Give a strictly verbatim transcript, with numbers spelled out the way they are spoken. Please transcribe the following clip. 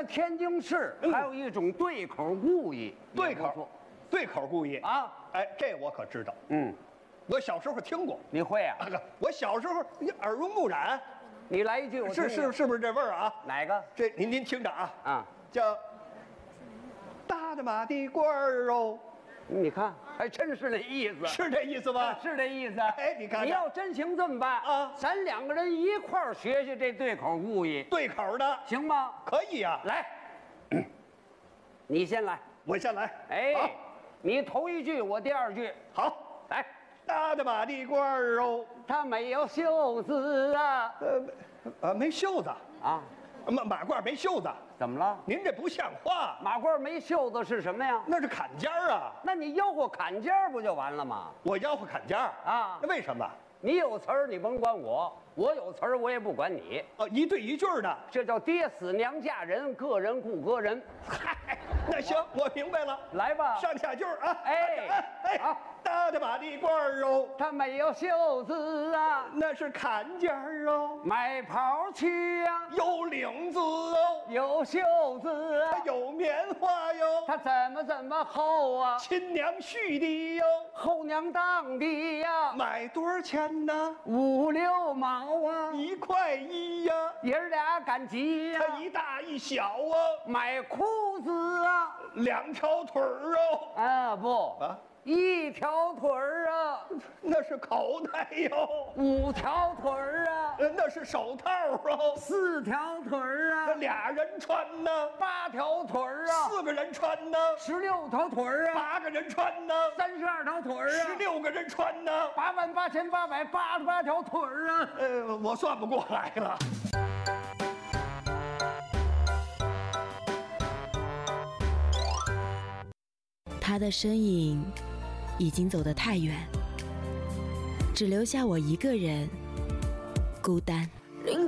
天津市还有一种对口故意， 对口，对口故意啊！ 哎，这我可知道。 嗯， 我小时候听过。 你会啊？ 我小时候你耳濡目染。 你来一句，我是是是不是这味儿啊？ 哪个？ 这您您听着啊啊， 叫大的马的官儿哦。 你看，还真是那意思， 是这意思吧？ 是这意思。 哎，你看， 你要真行这么办啊， 咱两个人一块儿学学这对口故意， 对口的， 行吗？ 可以呀。 来，你先来， 我先来。 哎，你头一句，我第二句。 好， 来， 大的马的官儿哦， 他没有袖子啊， 呃，呃，没袖子啊， 马马褂没袖子， 怎么了？ 您这不像话。 马褂没袖子是什么呀？ 那是坎肩儿啊。 那你吆喝坎肩儿不就完了吗？ 我吆喝坎肩儿啊， 那为什么？ 你有词儿你甭管我，我有词儿我也不管你。 哦，一对一句儿的， 这叫爹死娘嫁人，个人顾个人。 嗨，那行，我明白了。 来吧， 上下句儿啊。 哎哎， 好， 大的马的官儿哦， 他没有袖子啊， 那是坎肩儿哦， 买袍去呀， 有领子哦， 有袖子啊， 有棉花哟， 他怎么怎么厚啊， 亲娘婿的哟， 后娘当的呀， 买多少钱呢？ 五六毛啊， 一块一呀， 爷儿俩赶集呀， 它一大一小啊， 买裤子啊， 两条腿儿哦， 啊不啊， 一条腿儿啊， 那是口袋哟， 五条腿儿啊， 呃那是手套哦， 四条腿儿啊， 那俩人穿呢， 八条腿儿啊， 四个人穿呢， 十六条腿儿啊， 八个人穿呢， 三十二条腿儿啊， 十六个人穿呢， 八万八千八百八十八条腿儿啊！ 呃，我算不过来了。 他的身影已经走得太远，只留下我一个人孤单。